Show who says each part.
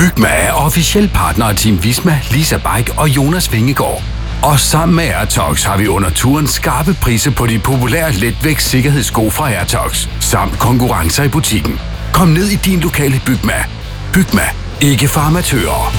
Speaker 1: Bygma er officiel partner af Team Visma, Lisa Bike og Jonas Vingegaard. Og sammen med Airtox har vi under turen skarpe priser på de populære letvægts sikkerhedssko fra Airtox, samt konkurrencer i butikken. Kom ned i din lokale Bygma. Bygma, ikke for amatører.